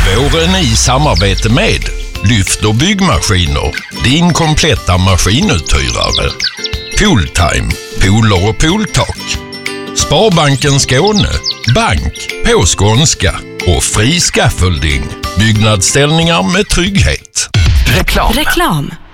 Våren i samarbete med Lyft och byggmaskiner, din kompletta maskinuthyrare. Pooltime, pooler och pooltak. Sparbanken Skåne, bank på skånska. Och Fri Scaffolding, byggnadsställningar med trygghet. Reklam.